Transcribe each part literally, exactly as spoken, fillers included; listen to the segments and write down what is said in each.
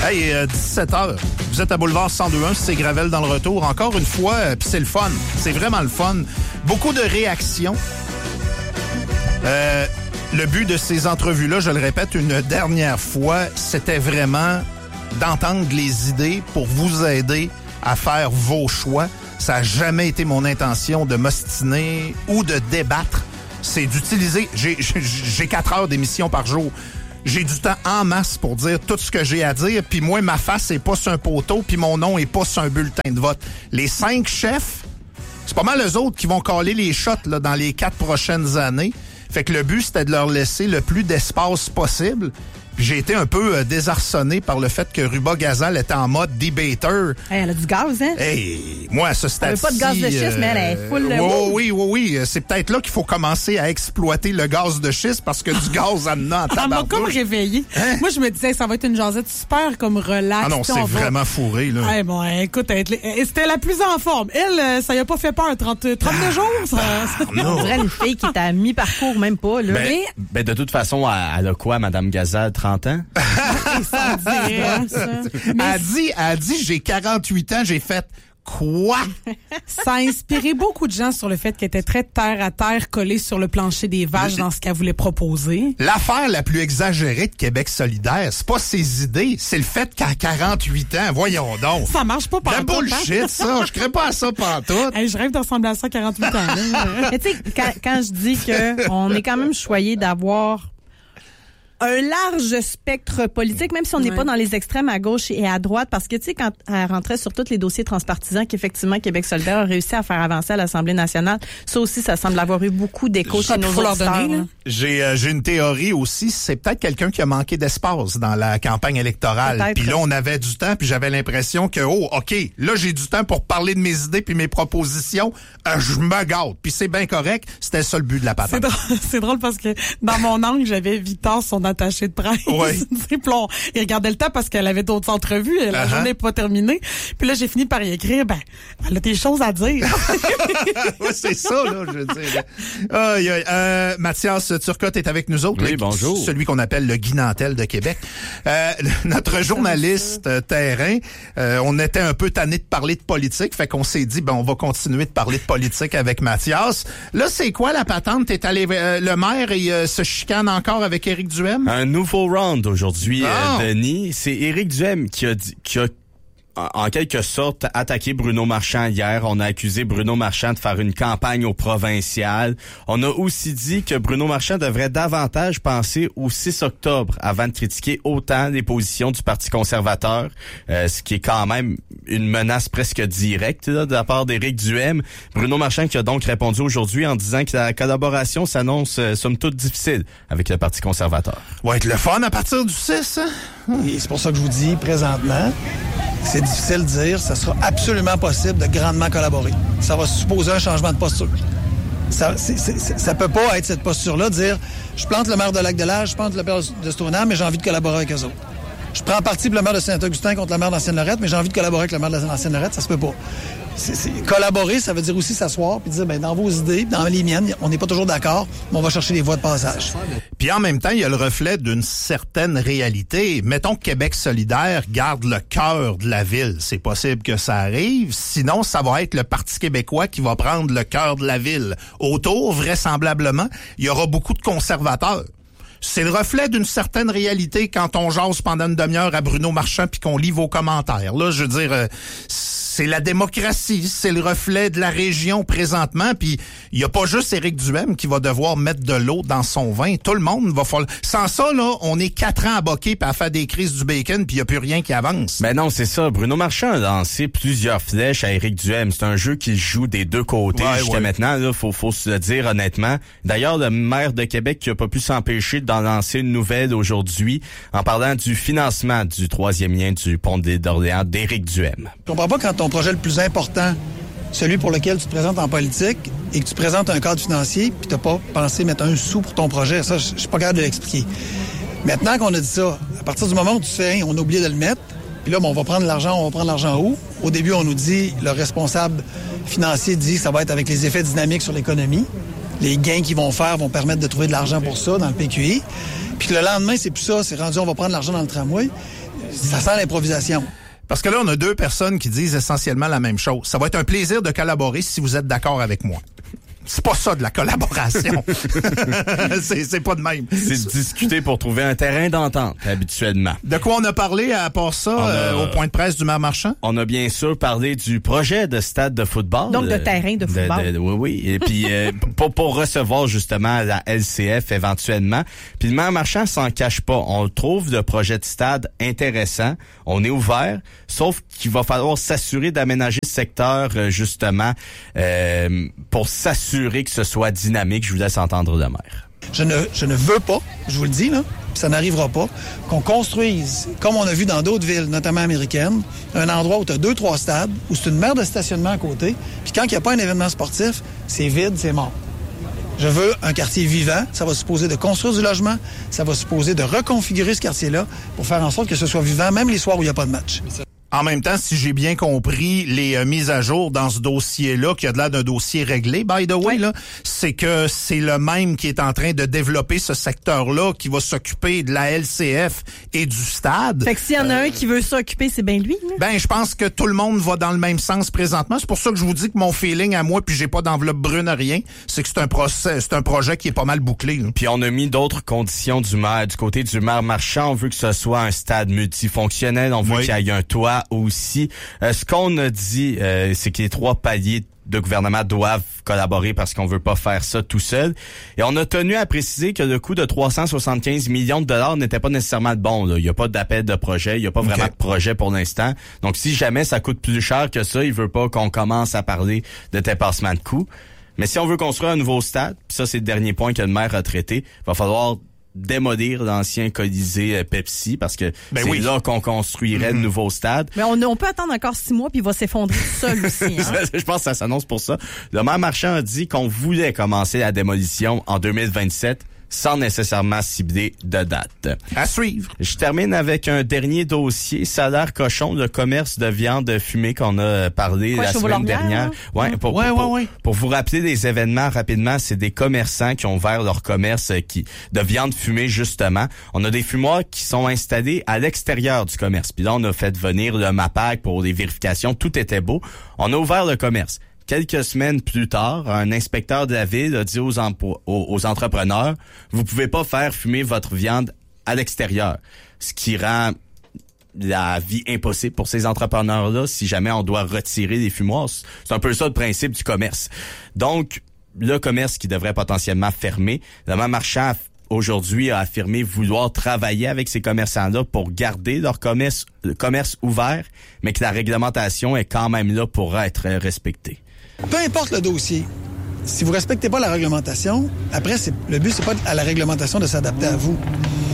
Hey, euh, dix-sept heures, vous êtes à Boulevard cent deux un, c'est Gravel dans le retour. Encore une fois, euh, puis c'est le fun. C'est vraiment le fun. Beaucoup de réactions. Euh, le but de ces entrevues-là, je le répète une dernière fois, c'était vraiment d'entendre les idées pour vous aider à faire vos choix. Ça n'a jamais été mon intention de m'ostiner ou de débattre. C'est d'utiliser... J'ai, j'ai, j'ai quatre heures d'émission par jour. J'ai du temps en masse pour dire tout ce que j'ai à dire, puis moi, ma face est pas sur un poteau, puis mon nom est pas sur un bulletin de vote. Les cinq chefs, c'est pas mal eux autres qui vont caler les shots là, dans les quatre prochaines années. Fait que le but, c'était de leur laisser le plus d'espace possible. Puis j'ai été un peu euh, désarçonné par le fait que Ruba Gazal était en mode debater. Hey, elle a du gaz, hein? Hey, moi, à ce stade-ci... Elle veut pas de gaz de schiste, euh, mais elle est full de... Oh, oui, oui, oui. C'est peut-être là qu'il faut commencer à exploiter le gaz de schiste parce que du gaz en dedans en tabarnouche. Elle m'a comme réveillé. Hein? Moi, je me disais, ça va être une jasette super comme relax. Ah non, c'est vraiment va... fourré, là. Hey, bon, écoute, elle, c'était la plus en forme. Elle, ça y a pas fait peur. trente, trente-deux jours, ça... Ah, on dirait une fille qui est à mi-parcours, même pas, là. Ben, mais... ben de toute façon, elle a quoi, Madame Gazal, trente ans? Ça dit, hein, ça. Elle a dit, elle a dit, j'ai quarante-huit ans, j'ai fait quoi? Ça a inspiré beaucoup de gens sur le fait qu'elle était très terre à terre, collée sur le plancher des vaches dans ce qu'elle voulait proposer. L'affaire la plus exagérée de Québec solidaire, c'est pas ses idées, c'est le fait qu'à quarante-huit ans, voyons donc. Ça marche pas pantoute. La bullshit, hein? Ça. Je crée pas à ça pantoute. Hey, je rêve de ressembler à ça à quarante-huit ans. Mais tu sais, quand, quand je dis que on est quand même choyé d'avoir un large spectre politique, même si on n'est ouais. pas dans les extrêmes à gauche et à droite, parce que, tu sais, quand elle rentrait sur tous les dossiers transpartisans qu'effectivement Québec solidaire a réussi à faire avancer à l'Assemblée nationale, ça aussi, ça semble avoir eu beaucoup d'écho chez nos auditeurs. J'ai, euh, j'ai une théorie aussi, c'est peut-être quelqu'un qui a manqué d'espace dans la campagne électorale. Puis là, on avait du temps, puis j'avais l'impression que, oh, OK, là, j'ai du temps pour parler de mes idées puis mes propositions, euh, je me gâte. Puis c'est bien correct, c'était ça le but de la patente. C'est drôle, c'est drôle parce que dans mon angle, j'avais Victor, son attaché de presse. Ouais. on, il regardait le temps parce qu'elle avait d'autres entrevues et la uh-huh. journée n'est pas terminée. Puis là, j'ai fini par y écrire, ben, elle a des choses à dire. Ouais, c'est ça, là, je veux dire. Aïe, aïe. Euh, Mathias Turcotte est avec nous autres. Oui, le, bonjour. Celui qu'on appelle le Guy Nantel de Québec. Euh, notre journaliste euh, terrain, euh, on était un peu tanné de parler de politique, fait qu'on s'est dit, ben, on va continuer de parler de politique avec Mathias. Là, c'est quoi la patente? T'es allé, euh, le maire, il euh, se chicane encore avec Éric Duhem? Un nouveau round aujourd'hui, oh. euh, Denis. C'est Éric Duhem qui a dit, qui a en quelque sorte attaqué Bruno Marchand hier. On a accusé Bruno Marchand de faire une campagne au provincial. On a aussi dit que Bruno Marchand devrait davantage penser au six octobre avant de critiquer autant les positions du Parti conservateur, euh, ce qui est quand même une menace presque directe là, de la part d'Éric Duhem. Bruno Marchand qui a donc répondu aujourd'hui en disant que la collaboration s'annonce euh, somme toute difficile avec le Parti conservateur. Va être le fun à partir du six, hein? Et c'est pour ça que je vous dis présentement, c'est difficile de dire, ça sera absolument possible de grandement collaborer. Ça va supposer un changement de posture. Ça, c'est, c'est, ça peut pas être cette posture-là de dire, je plante le maire de Lac-de-Lage, je plante le maire de Stoneham, mais j'ai envie de collaborer avec eux autres. Je prends parti pour le maire de Saint-Augustin contre le maire d'Ancienne-Lorette, mais j'ai envie de collaborer avec le maire de l'Ancienne-Lorette, ça se peut pas. C'est, c'est, collaborer, ça veut dire aussi s'asseoir puis dire, ben dans vos idées, dans les miennes, on n'est pas toujours d'accord, mais on va chercher les voies de passage. Puis en même temps, il y a le reflet d'une certaine réalité. Mettons que Québec solidaire garde le cœur de la ville. C'est possible que ça arrive. Sinon, ça va être le Parti québécois qui va prendre le cœur de la ville. Autour, vraisemblablement, il y aura beaucoup de conservateurs. C'est le reflet d'une certaine réalité quand on jase pendant une demi-heure à Bruno Marchand puis qu'on lit vos commentaires. Là, je veux dire, euh, c'est la démocratie, c'est le reflet de la région présentement. Puis il y a pas juste Éric Duhem qui va devoir mettre de l'eau dans son vin. Tout le monde va falloir. Sans ça, là, on est quatre ans à boquer puis à faire des crises du bacon puis il y a plus rien qui avance. Ben non, c'est ça. Bruno Marchand a lancé plusieurs flèches à Éric Duhem. C'est un jeu qui joue des deux côtés ouais, jusqu'à ouais. maintenant. Là, faut, faut se le dire honnêtement. D'ailleurs, le maire de Québec qui a pas pu s'empêcher d'en lancer une nouvelle aujourd'hui en parlant du financement du troisième lien du pont de l'île d'Orléans d'Éric Duhem. Je comprends pas quand ton projet le plus important, celui pour lequel tu te présentes en politique et que tu présentes un cadre financier puis t'as pas pensé mettre un sou pour ton projet. Ça, je suis pas capable de l'expliquer. Maintenant qu'on a dit ça, à partir du moment où tu fais, on a oublié de le mettre, puis là, bon, on va prendre l'argent, on va prendre l'argent où? Au début, on nous dit, le responsable financier dit que ça va être avec les effets dynamiques sur l'économie. Les gains qu'ils vont faire vont permettre de trouver de l'argent pour ça dans le P Q I. puis que le lendemain, c'est plus ça, c'est rendu, on va prendre l'argent dans le tramway, ça sent l'improvisation. Parce que là, on a deux personnes qui disent essentiellement la même chose. Ça va être un plaisir de collaborer si vous êtes d'accord avec moi. C'est pas ça de la collaboration. c'est, c'est pas de même. C'est discuter pour trouver un terrain d'entente, habituellement. De quoi on a parlé à part ça a, euh, au point de presse du maire Marchand? On a bien sûr parlé du projet de stade de football. Donc de terrain de football. De, de, oui, oui. Et puis euh, pour, pour recevoir justement la L C F éventuellement. Puis le maire Marchand s'en cache pas. On trouve le projet de stade intéressant. On est ouvert, sauf qu'il va falloir s'assurer d'aménager ce secteur euh, justement euh, pour s'assurer que ce soit dynamique. Je vous laisse entendre le maire. Je ne, je ne veux pas, je vous le dis, là, ça n'arrivera pas, qu'on construise, comme on a vu dans d'autres villes, notamment américaines, un endroit où tu as deux, trois stades, où c'est une mer de stationnement à côté, puis quand il n'y a pas un événement sportif, c'est vide, c'est mort. Je veux un quartier vivant, ça va supposer de construire du logement, ça va supposer de reconfigurer ce quartier-là pour faire en sorte que ce soit vivant, même les soirs où il n'y a pas de match. En même temps, si j'ai bien compris les euh, mises à jour dans ce dossier-là, qui a de l'air d'un dossier réglé, by the way, là, c'est que c'est le même qui est en train de développer ce secteur-là, qui va s'occuper de la L C F et du stade. Fait que s'il y en a euh, un qui veut s'occuper, c'est bien lui. Là. Ben, je pense que tout le monde va dans le même sens présentement. C'est pour ça que je vous dis que mon feeling à moi, puis j'ai pas d'enveloppe brune à rien, c'est que c'est un procès, c'est un projet qui est pas mal bouclé. Là. Puis on a mis d'autres conditions du maire, du côté du maire Marchand. On veut que ce soit un stade multifonctionnel. On veut oui. qu'il y ait un toit aussi. Euh, ce qu'on a dit, euh, c'est que les trois paliers de gouvernement doivent collaborer parce qu'on veut pas faire ça tout seul. Et on a tenu à préciser que le coût de trois cent soixante-quinze millions de dollars n'était pas nécessairement le bon. Là. Il n'y a pas d'appel de projet, il n'y a pas okay. vraiment de projet pour l'instant. Donc si jamais ça coûte plus cher que ça, il veut pas qu'on commence à parler de dépassement de coûts. Mais si on veut construire un nouveau stade, puis ça c'est le dernier point que le maire a traité, il va falloir démolir l'ancien Colisée euh, Pepsi parce que ben c'est oui. là qu'on construirait mm-hmm. le nouveau stade. Mais on, on peut attendre encore six mois puis il va s'effondrer tout seul aussi. Hein? Je pense que ça s'annonce pour ça. Le maire Marchand a dit qu'on voulait commencer la démolition en deux mille vingt-sept sans nécessairement cibler de date. À suivre. Je termine avec un dernier dossier, Salaire Cochon, le commerce de viande fumée qu'on a parlé Quoi, la semaine dernière. Hein? Ouais, ouais. Pour, ouais, pour, ouais, ouais. pour vous rappeler des événements rapidement, c'est des commerçants qui ont ouvert leur commerce qui de viande fumée justement. On a des fumoirs qui sont installés à l'extérieur du commerce. Puis là, on a fait venir le MAPAC pour les vérifications. Tout était beau. On a ouvert le commerce. Quelques semaines plus tard, un inspecteur de la ville a dit aux, empo- aux, aux entrepreneurs, vous pouvez pas faire fumer votre viande à l'extérieur. Ce qui rend la vie impossible pour ces entrepreneurs-là si jamais on doit retirer les fumoirs. C'est un peu ça le principe du commerce. Donc, le commerce qui devrait potentiellement fermer, le maire Marchand aujourd'hui a affirmé vouloir travailler avec ces commerçants-là pour garder leur commerce, le commerce ouvert, mais que la réglementation est quand même là pour être respectée. Peu importe le dossier, si vous respectez pas la réglementation, après, c'est, le but, c'est pas à la réglementation de s'adapter à vous.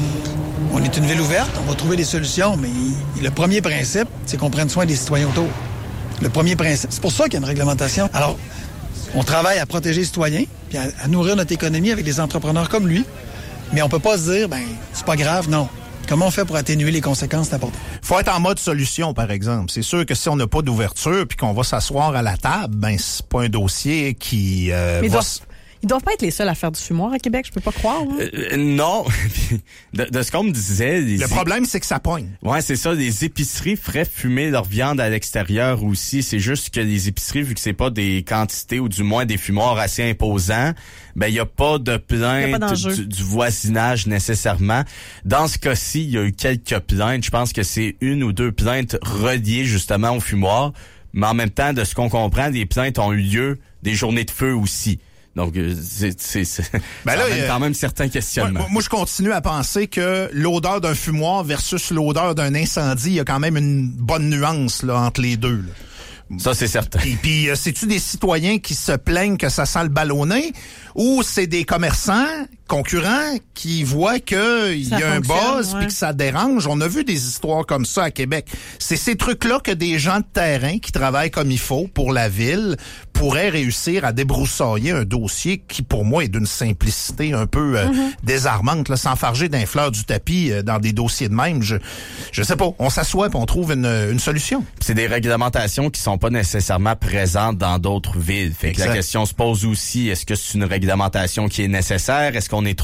On est une ville ouverte, on va trouver des solutions, mais le premier principe, c'est qu'on prenne soin des citoyens autour. Le premier principe. C'est pour ça qu'il y a une réglementation. Alors, on travaille à protéger les citoyens, puis à, à nourrir notre économie avec des entrepreneurs comme lui, mais on peut pas se dire, ben, c'est pas grave, non. Comment on fait pour atténuer les conséquences, c'est important. Faut être en mode solution, par exemple. C'est sûr que si on n'a pas d'ouverture puis qu'on va s'asseoir à la table, ben c'est pas un dossier qui euh, Mais va... doivent, ils doivent pas être les seuls à faire du fumoir à Québec, je peux pas croire. Hein? Euh, non. de, de ce qu'on me disait... Les... Le problème, c'est que ça pogne. Ouais, c'est ça. Les épiceries feraient fumer leur viande à l'extérieur aussi. C'est juste que les épiceries, vu que c'est pas des quantités ou du moins des fumoirs assez imposants, ben il y a pas de plainte pas du, du voisinage nécessairement. Dans ce cas-ci, il y a eu quelques plaintes. Je pense que c'est une ou deux plaintes reliées justement au fumoir. Mais en même temps, de ce qu'on comprend, des plaintes ont eu lieu des journées de feu aussi. Donc, c'est, c'est, c'est ben ça là, amène euh, quand même certains questionnements. Moi, moi, je continue à penser que l'odeur d'un fumoir versus l'odeur d'un incendie, il y a quand même une bonne nuance là, entre les deux. Là. Ça, c'est certain. Et puis, euh, c'est-tu des citoyens qui se plaignent que ça sent le ballonné ou c'est des commerçants concurrents qui voient que il y a un buzz puis ouais. que ça dérange? On a vu des histoires comme ça à Québec. C'est ces trucs-là que des gens de terrain qui travaillent comme il faut pour la ville pourraient réussir à débroussailler un dossier qui, pour moi, est d'une simplicité un peu euh, mm-hmm. désarmante, là, s'enfarger d'un fleur du tapis euh, dans des dossiers de même. Je je sais pas. On s'assoit et on trouve une, une solution. C'est des réglementations qui sont pas nécessairement présentes dans d'autres villes. Fait que la question se pose aussi, est-ce que c'est une réglementation qui est nécessaire? Est-ce qu'on est trop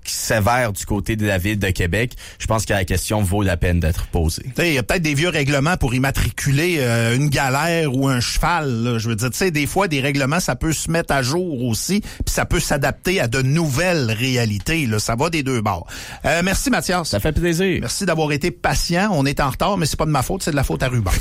sévère du côté de la Ville de Québec, je pense que la question vaut la peine d'être posée. Il y a peut-être des vieux règlements pour immatriculer euh, une galère ou un cheval. Là. Je veux dire, tu sais, des fois, des règlements, ça peut se mettre à jour aussi, puis ça peut s'adapter à de nouvelles réalités. Là. Ça va des deux bords. Euh, merci, Mathias. Ça fait plaisir. Merci d'avoir été patient. On est en retard, mais c'est pas de ma faute, c'est de la faute à Ruben.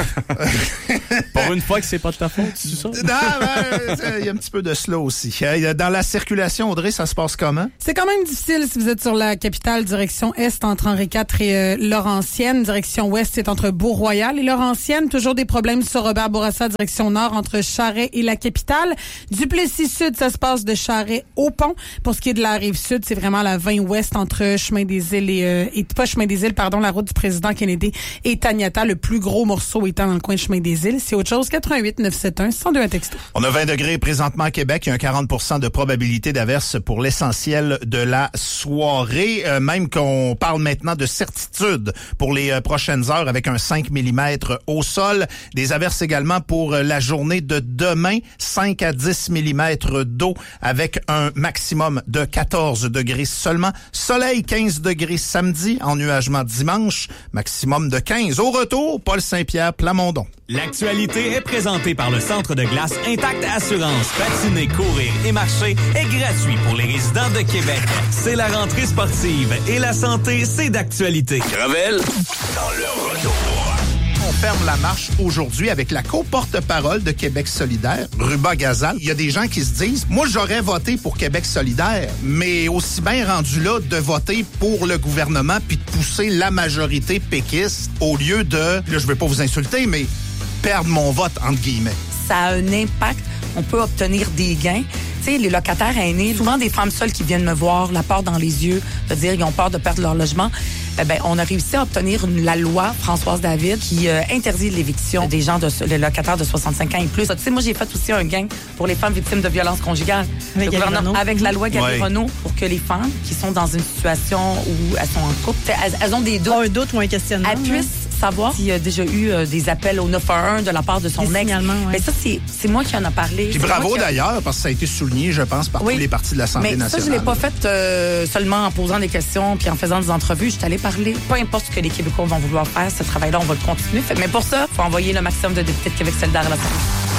Pour une fois que c'est pas de ta faute, c'est ça? Non, il y a un petit peu de cela aussi. Dans la circulation, Audrey, ça se passe comment? C'est quand même difficile si vous êtes sur la capitale, direction Est entre Henri quatre et euh, Laurentienne. Direction Ouest, c'est entre Beau-Royal et Laurentienne. Toujours des problèmes sur Robert Bourassa, direction Nord, entre Charest et la capitale. Duplessis Sud, ça se passe de Charest au pont. Pour ce qui est de la Rive-Sud, c'est vraiment la vingt Ouest entre Chemin des Îles et, euh, et pas Chemin des Îles, pardon, la route du président Kennedy et Taniata. Le plus gros morceau étant dans le coin de Chemin des Îles. C'est autre chose, quatre-vingt-huit neuf sept un cent deux un texto. On a vingt degrés présentement à Québec. Il y a un quarante pour cent de probabilité d'averse pour l'essentiel de la soirée. Euh, même qu'on parle maintenant de certitude pour les euh, prochaines heures avec un cinq millimètres au sol. Des averses également pour euh, la journée de demain. cinq à dix millimètres d'eau avec un maximum de quatorze degrés seulement. Soleil, quinze degrés samedi. Ennuagement dimanche. Maximum de quinze. Au retour, Paul Saint-Pierre Plamondon. L'actualité est présentée par le Centre de glace Intact Assurance. Patiner, courir et marcher est gratuit pour les résidents de Québec. C'est la rentrée sportive et la santé, c'est d'actualité. Gravel, dans le retour. On ferme la marche aujourd'hui avec la co-porte-parole de Québec solidaire, Ruba Gazal. Il y a des gens qui se disent, moi j'aurais voté pour Québec solidaire, mais aussi bien rendu là de voter pour le gouvernement puis de pousser la majorité péquiste au lieu de, là je veux pas vous insulter, mais perdre mon vote, entre guillemets. Ça a un impact. On peut obtenir des gains. Tu sais, les locataires aînés, souvent des femmes seules qui viennent me voir, la peur dans les yeux, de dire qu'ils ont peur de perdre leur logement. Eh ben, on a réussi à obtenir une, la loi Françoise David qui euh, interdit l'éviction des gens, de, les locataires de soixante-cinq ans et plus. Tu sais, moi, j'ai fait aussi un gain pour les femmes victimes de violences conjugales. Avec, avec la loi Gabi ouais. Renault, pour que les femmes qui sont dans une situation où elles sont en couple, elles, elles ont des doutes. Un doute ou un questionnement. Elles puissent savoir s'il y a déjà eu euh, des appels au neuf un un de la part de son des ex. Ouais. Mais ça, c'est, c'est moi qui en a parlé. Puis bravo d'ailleurs, parce que ça a été souligné, je pense, par oui. tous les partis de l'Assemblée mais nationale. Ça, je l'ai pas fait euh, seulement en posant des questions puis en faisant des entrevues. Je suis allée parler. Peu importe ce que les Québécois vont vouloir faire, ce travail-là, on va le continuer. Mais pour ça, il faut envoyer le maximum de députés de Québec solidaire à l'Assemblée.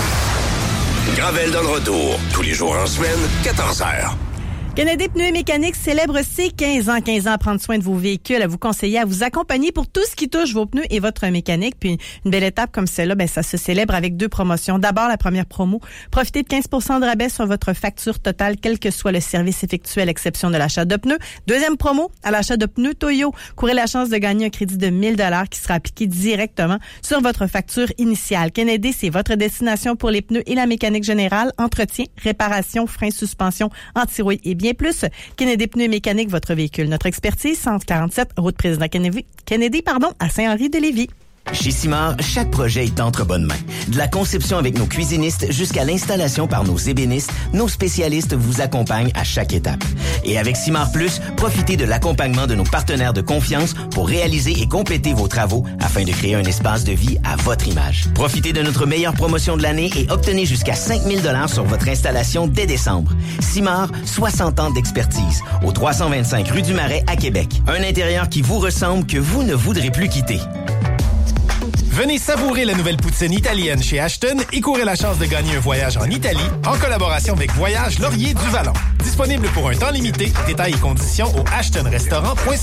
Gravel dans le retour, tous les jours en semaine, quatorze heures. Kennedy Pneus et Mécanique célèbre ses quinze ans. quinze ans à prendre soin de vos véhicules, à vous conseiller, à vous accompagner pour tout ce qui touche vos pneus et votre mécanique. Puis une belle étape comme celle-là, ben ça se célèbre avec deux promotions. D'abord, la première promo. Profitez de quinze pour cent de rabais sur votre facture totale, quel que soit le service effectué à l'exception de l'achat de pneus. Deuxième promo, à l'achat de pneus Toyo. Courez la chance de gagner un crédit de mille dollars qui sera appliqué directement sur votre facture initiale. Kennedy, c'est votre destination pour les pneus et la mécanique générale, entretien, réparation, frein, suspension, anti-rouille et bien plus. Kennedy Pneus et Mécanique, votre véhicule. Notre expertise, cent quarante-sept, route président Kennedy, Kennedy pardon, à Saint-Henri-de-Lévis. Chez Simard, chaque projet est entre bonnes mains. De la conception avec nos cuisinistes jusqu'à l'installation par nos ébénistes, nos spécialistes vous accompagnent à chaque étape. Et avec Simard Plus, profitez de l'accompagnement de nos partenaires de confiance pour réaliser et compléter vos travaux afin de créer un espace de vie à votre image. Profitez de notre meilleure promotion de l'année et obtenez jusqu'à cinq mille dollars sur votre installation dès décembre. Simard, soixante ans d'expertise, au trois cent vingt-cinq rue du Marais à Québec. Un intérieur qui vous ressemble que vous ne voudrez plus quitter. Venez savourer la nouvelle poutine italienne chez Ashton et courez la chance de gagner un voyage en Italie en collaboration avec Voyage Laurier du Vallon. Disponible pour un temps limité. Détails et conditions au ashton restaurant point c a.